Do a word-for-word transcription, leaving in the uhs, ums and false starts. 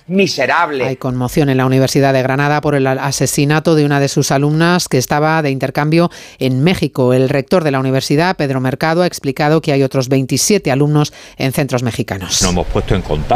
miserable. Hay conmoción en la Universidad de Granada por el asesinato de una de sus alumnas que estaba de intercambio en México. El rector de la universidad, Pedro Mercado, ha explicado que hay otros veintisiete alumnos en centros mexicanos. Nos hemos puesto en contacto